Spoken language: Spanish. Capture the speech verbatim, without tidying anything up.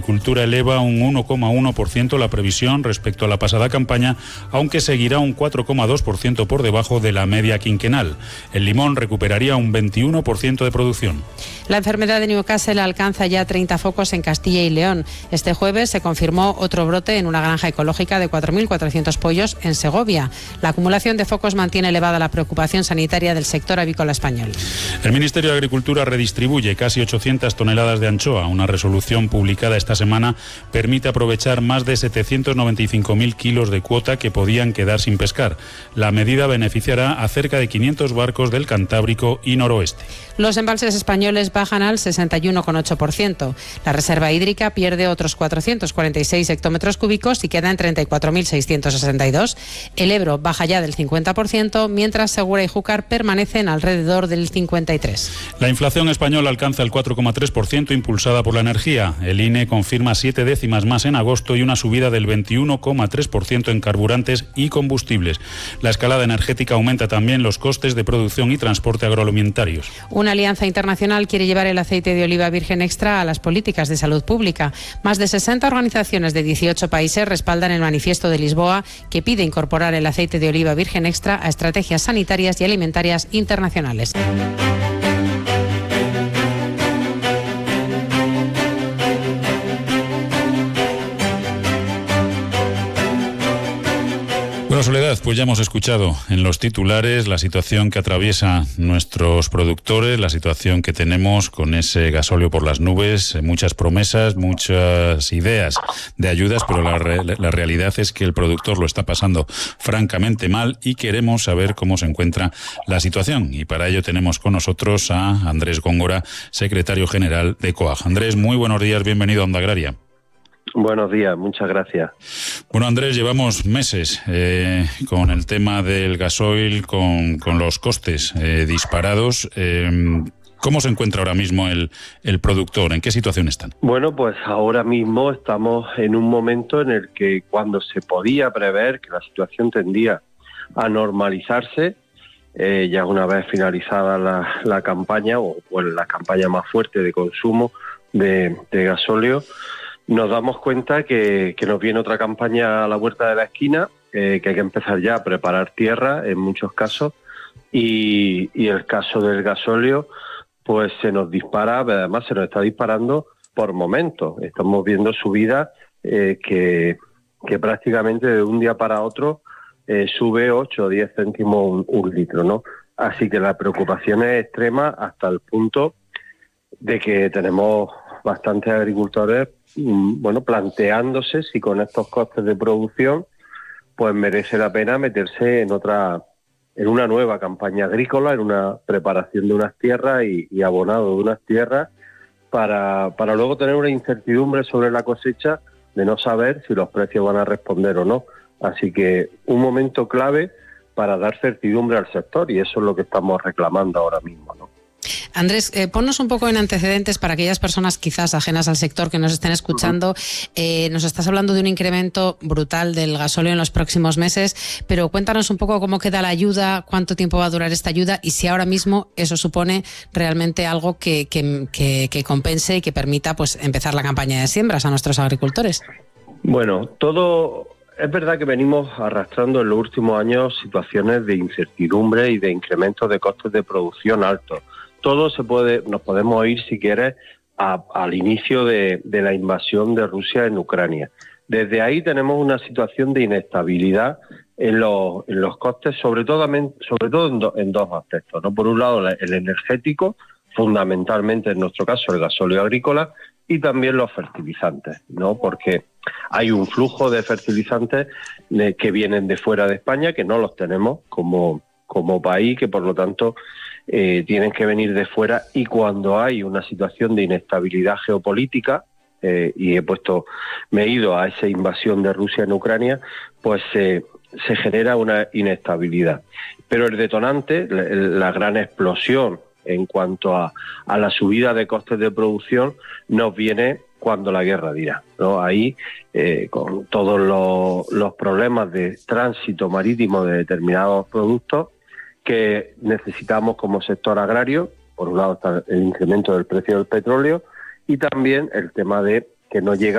Agricultura eleva un uno coma uno por ciento la previsión respecto a la pasada campaña, aunque seguirá un cuatro coma dos por ciento por debajo de la media quinquenal. El limón recuperaría un veintiuno por ciento de producción. La enfermedad de Newcastle alcanza ya treinta focos en Castilla y León. Este jueves se confirmó otro brote en una granja ecológica de cuatro mil cuatrocientos pollos en Segovia. La acumulación de focos mantiene elevada la preocupación sanitaria del sector avícola español. El Ministerio de Agricultura redistribuye casi ochocientas toneladas de anchoa. Una resolución publicada esta semana permite aprovechar más de setecientos noventa y cinco mil kilos de cuota que podían quedar sin pescar. La medida beneficiará a cerca de quinientos barcos del Cantábrico y Noroeste. Los embalses españoles bajan al sesenta y uno coma ocho por ciento. La reserva hídrica pierde otros cuatrocientos cuarenta y seis hectómetros cúbicos y queda en treinta y cuatro mil seiscientos sesenta y dos. El Ebro baja ya del cincuenta por ciento, mientras Segura y Júcar permanecen alrededor del cincuenta y tres por ciento. La inflación española alcanza el cuatro coma tres por ciento, impulsada por la energía. El I N E confirma siete décimas más en agosto y una subida del veintiuno coma tres por ciento en carburantes y combustibles. La escalada energética aumenta también los costes de producción y transporte agroalimentarios. Una alianza internacional quiere llevar el aceite de oliva virgen extra a las políticas de salud pública. Más de sesenta organizaciones de dieciocho países respaldan el manifiesto de Lisboa, que pide incorporar el aceite de oliva virgen extra a estrategias sanitarias y alimentarias internacionales. Bueno, Soledad, pues ya hemos escuchado en los titulares la situación que atraviesan nuestros productores, la situación que tenemos con ese gasóleo por las nubes, muchas promesas, muchas ideas de ayudas, pero la, re- la realidad es que el productor lo está pasando francamente mal y queremos saber cómo se encuentra la situación. Y para ello tenemos con nosotros a Andrés Góngora, secretario general de COAG. Andrés, muy buenos días, bienvenido a Onda Agraria. Buenos días, muchas gracias. Bueno, Andrés, llevamos meses eh, con el tema del gasoil, con, con los costes eh, disparados. Eh, ¿Cómo se encuentra ahora mismo el, el productor? ¿En qué situación están? Bueno, pues ahora mismo estamos en un momento en el que, cuando se podía prever que la situación tendía a normalizarse, eh, ya una vez finalizada la, la campaña, o bueno, la campaña más fuerte de consumo de, de gasóleo, nos damos cuenta que, que nos viene otra campaña a la vuelta de la esquina, eh, que hay que empezar ya a preparar tierra en muchos casos, y, y el caso del gasóleo pues se nos dispara, además se nos está disparando por momentos. Estamos viendo subidas eh, que, que prácticamente de un día para otro eh, sube ocho o diez céntimos un, un litro, ¿no? Así que la preocupación es extrema, hasta el punto de que tenemos bastantes agricultores bueno, planteándose si con estos costes de producción pues merece la pena meterse en otra, en una nueva campaña agrícola, en una preparación de unas tierras y, y abonado de unas tierras, para, para luego tener una incertidumbre sobre la cosecha de no saber si los precios van a responder o no. Así que un momento clave para dar certidumbre al sector, y eso es lo que estamos reclamando ahora mismo, ¿no? Andrés, eh, ponnos un poco en antecedentes para aquellas personas quizás ajenas al sector que nos estén escuchando. Eh, nos estás hablando de un incremento brutal del gasóleo en los próximos meses, pero cuéntanos un poco cómo queda la ayuda, cuánto tiempo va a durar esta ayuda y si ahora mismo eso supone realmente algo que, que, que, que compense y que permita pues empezar la campaña de siembras a nuestros agricultores. Bueno, todo... Es verdad que venimos arrastrando en los últimos años situaciones de incertidumbre y de incremento de costes de producción altos. Todo se puede, nos podemos ir, si quieres, a, al inicio de, de la invasión de Rusia en Ucrania. Desde ahí tenemos una situación de inestabilidad en los, en los costes, sobre todo, sobre todo en, do, en dos aspectos, ¿no? Por un lado, el energético, fundamentalmente en nuestro caso el gasóleo agrícola, y también los fertilizantes, ¿no? Porque hay un flujo de fertilizantes de, que vienen de fuera de España, que no los tenemos como, como país, que por lo tanto eh, tienen que venir de fuera, y cuando hay una situación de inestabilidad geopolítica, eh, y he puesto, me he ido a esa invasión de Rusia en Ucrania, pues eh, se genera una inestabilidad. Pero el detonante, la, la gran explosión en cuanto a, a la subida de costes de producción, nos viene cuando la guerra dirá, ¿no? Ahí, eh, con todos los, los problemas de tránsito marítimo de determinados productos que necesitamos como sector agrario. Por un lado está el incremento del precio del petróleo y también el tema de que no llega